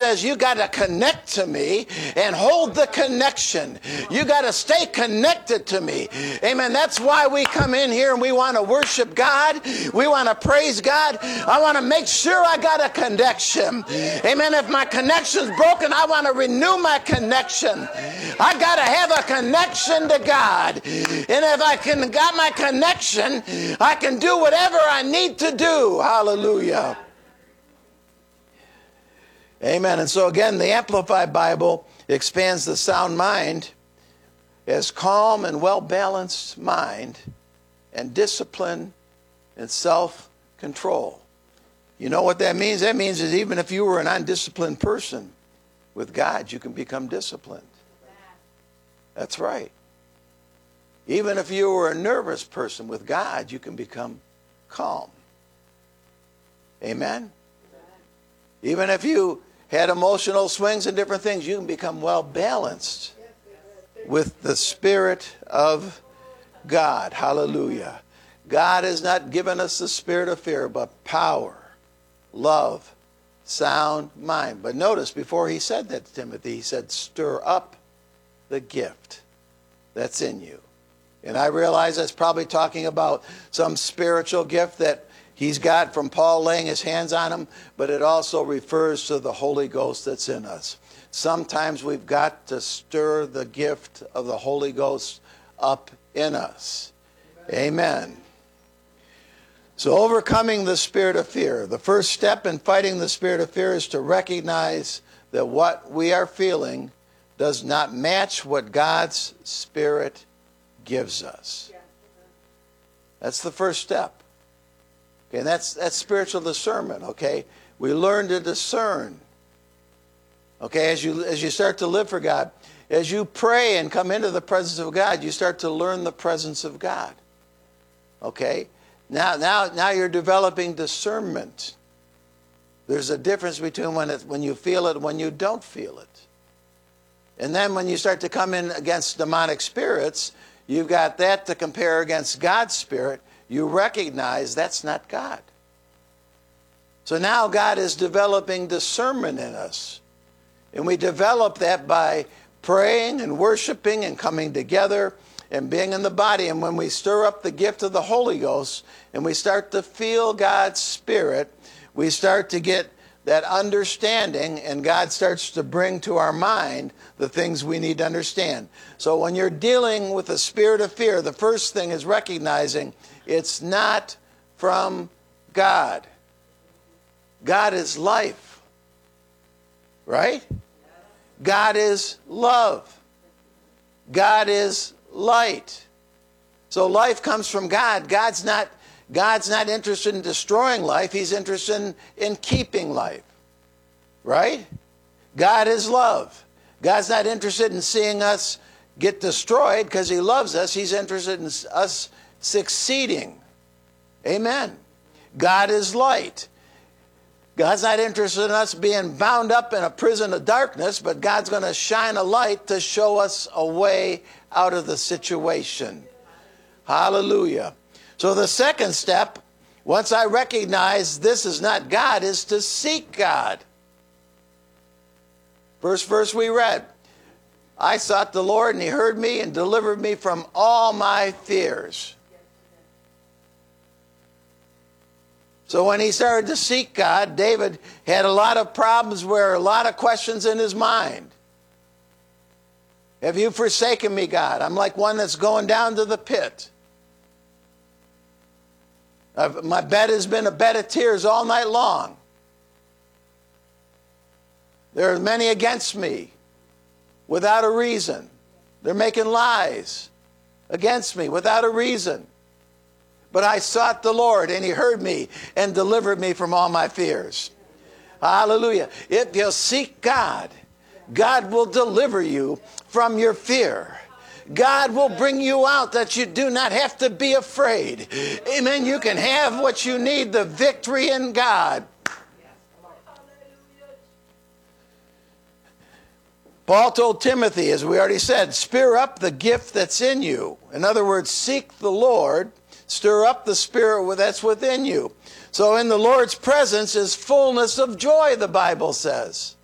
says you got to connect to me and hold the connection. You got to stay connected to me. Amen. That's why we come in here and we want to worship God. We want to praise God. I want to make sure I got a connection. Amen. If my connection's broken, I want to renew my connection. I got to have a connection to God. And if I can got my connection, I can do whatever I need to do. Hallelujah. Amen. And so again, the Amplified Bible expands the sound mind as calm and well-balanced mind and discipline and self-control. You know what that means? That means that even if you were an undisciplined person, with God, you can become disciplined. That's right. Even if you were a nervous person, with God, you can become calm. Amen? Even if you had emotional swings and different things, you can become well balanced with the Spirit of God. Hallelujah. God has not given us the spirit of fear, but power, love, sound mind. But notice, before he said that to Timothy, he said, stir up the gift that's in you. And I realize that's probably talking about some spiritual gift that he's got from Paul laying his hands on him, but it also refers to the Holy Ghost that's in us. Sometimes we've got to stir the gift of the Holy Ghost up in us. Amen. So overcoming the spirit of fear. The first step in fighting the spirit of fear is to recognize that what we are feeling does not match what God's Spirit gives us. That's the first step. Okay, and that's spiritual discernment, okay? We learn to discern. Okay, as you start to live for God, as you pray and come into the presence of God, you start to learn the presence of God. Okay? Now you're developing discernment. There's a difference between when you feel it and when you don't feel it. And then when you start to come in against demonic spirits, you've got that to compare against God's Spirit. You recognize that's not God. So now God is developing discernment in us. And we develop that by praying and worshiping and coming together and being in the body. And when we stir up the gift of the Holy Ghost and we start to feel God's Spirit, we start to get that understanding, and God starts to bring to our mind the things we need to understand. So when you're dealing with the spirit of fear, the first thing is recognizing it's not from God. God is life, right? God is love. God is light. So life comes from God. God's not interested in destroying life. He's interested in keeping life. Right? God is love. God's not interested in seeing us get destroyed because he loves us. He's interested in us succeeding. Amen. God is light. God's not interested in us being bound up in a prison of darkness, but God's going to shine a light to show us a way out of the situation. Hallelujah. So the second step, once I recognize this is not God, is to seek God. First verse we read, I sought the Lord and he heard me and delivered me from all my fears. So when he started to seek God, David had a lot of problems, a lot of questions in his mind. Have you forsaken me, God? I'm like one that's going down to the pit. My bed has been a bed of tears all night long. There are many against me without a reason. They're making lies against me without a reason. But I sought the Lord and he heard me and delivered me from all my fears. Hallelujah. If you seek God, God will deliver you from your fear. God will bring you out that you do not have to be afraid. Amen. You can have what you need, the victory in God. Paul told Timothy, as we already said, stir up the gift that's in you. In other words, seek the Lord, stir up the spirit that's within you. So in the Lord's presence is fullness of joy, the Bible says.